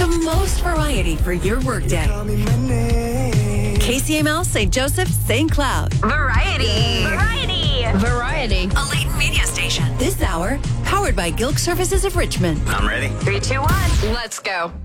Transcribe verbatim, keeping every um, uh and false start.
The most variety for your workday. K C M L, Saint Joseph, Saint Cloud. Variety. Variety. Variety. A Leighton radio station. This hour, powered by Gilk Services of Richmond. I'm ready. Three, two, one. Let's go.